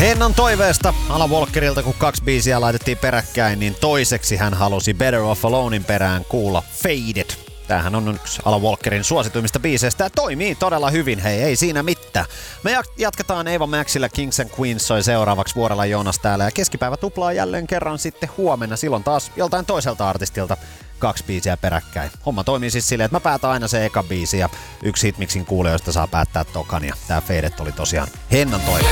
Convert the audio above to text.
Hennan toiveesta Alan Walkerilta, kun 2 biisiä laitettiin peräkkäin, niin toiseksi hän halusi Better Off Alonein perään kuulla Faded. Tämähän on yksi Alan Walkerin suosituimmista biiseistä ja toimii todella hyvin, hei, ei siinä mitään. Me jatketaan Eva Maxilla, Kings and Queens soi seuraavaksi, Vuorella Joonas täällä ja keskipäivä tuplaa jälleen kerran sitten huomenna, silloin taas joltain toiselta artistilta 2 biisiä peräkkäin. Homma toimii siis silleen, että mä päätän aina se eka biisi ja yksi hitmixin kuulijoista saa päättää tokan ja tää Faded oli tosiaan Hennan toive.